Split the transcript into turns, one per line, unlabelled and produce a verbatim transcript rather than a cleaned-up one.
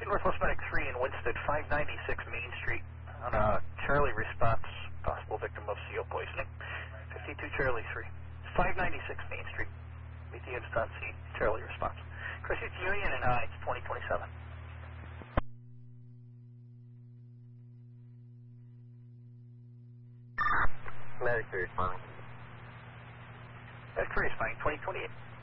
Northwest Medic three in Winston, five ninety-six Main Street on a Charlie response, possible victim of C O poisoning. fifty-two Charlie three, five ninety-six Main Street. Meet the units on scene, Charlie response. Chrissy Union and I, it's twenty twenty-seven.
Medic three responding.
Medic three responding, twenty twenty-eight.